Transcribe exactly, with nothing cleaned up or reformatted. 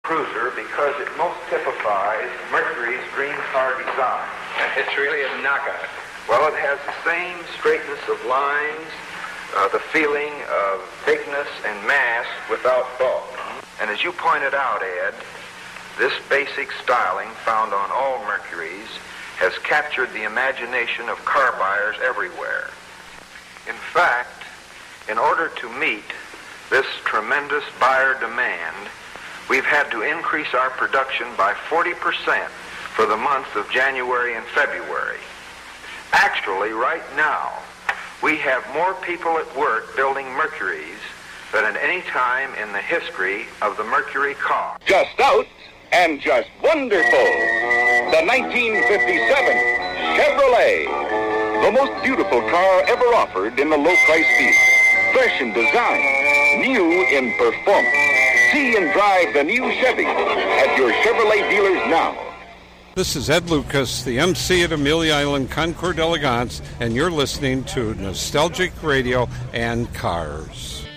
cruiser because it most typifies Mercury's dream car design. It's really a knockout. Well, it has the same straightness of lines, uh, the feeling of bigness and mass without bulk. And as you pointed out, Ed, this basic styling found on all Mercuries has captured the imagination of car buyers everywhere. In fact, in order to meet this tremendous buyer demand, we've had to increase our production by forty percent for the months of January and February. Actually, right now, we have more people at work building Mercuries than at any time in the history of the Mercury car. Just out and just wonderful. The nineteen fifty-seven Chevrolet. The most beautiful car ever offered in the low-price piece. Fresh in design, new in performance. See and drive the new Chevy at your Chevrolet dealers now. This is Ed Lucas, the M C at Amelia Island Concours d'Elegance, and you're listening to Nostalgic Radio and Cars.